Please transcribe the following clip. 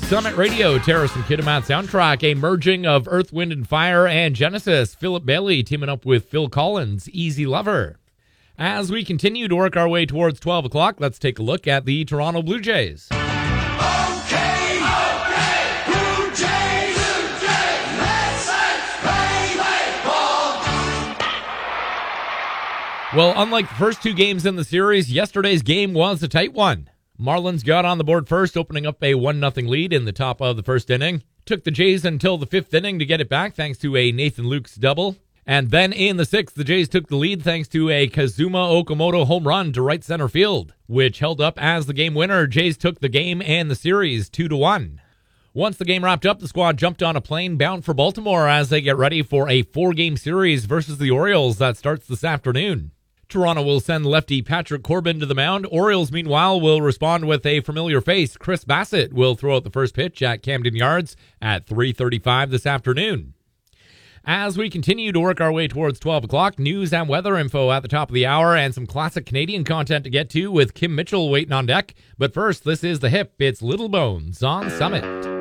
Summit Radio, Terrace and Kitimat soundtrack, a merging of Earth, Wind and Fire and Genesis. Philip Bailey teaming up with Phil Collins, Easy Lover. As we continue to work our way towards 12 o'clock, let's take a look at the Toronto Blue Jays. Well, unlike the first two games in the series, yesterday's game was a tight one. Marlins got on the board first, opening up a 1-0 lead in the top of the first inning. Took the Jays until the fifth inning to get it back thanks to a Nathan Lukes double. And then in the sixth, the Jays took the lead thanks to a Kazuma Okamoto home run to right center field, which held up as the game winner. Jays took the game and the series 2-1. Once the game wrapped up, the squad jumped on a plane bound for Baltimore as they get ready for a 4-game series versus the Orioles that starts this afternoon. Toronto will send lefty Patrick Corbin to the mound. Orioles, meanwhile, will respond with a familiar face. Chris Bassett will throw out the first pitch at Camden Yards at 3:35 this afternoon. As we continue to work our way towards 12 o'clock, news and weather info at the top of the hour and some classic Canadian content to get to with Kim Mitchell waiting on deck. But first, this is The Hip. It's Little Bones on Summit.